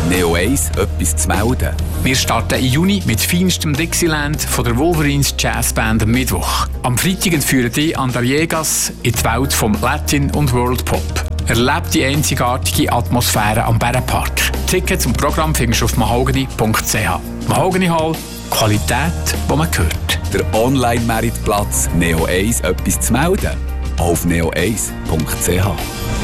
Neo 1 etwas zu melden? Wir starten im Juni mit feinstem Dixieland von der Wolverines Jazzband am Mittwoch. Am Freitag entführen die Andaliegas in die Welt vom Latin und World Pop. Erlebt die einzigartige Atmosphäre am Bärenpark. Tickets und Programm findest du auf mahogany.ch. Mahogany Hall, Qualität, die man hört. Der Online-Meritplatz Neo 1 etwas zu melden? Auf neo1.ch.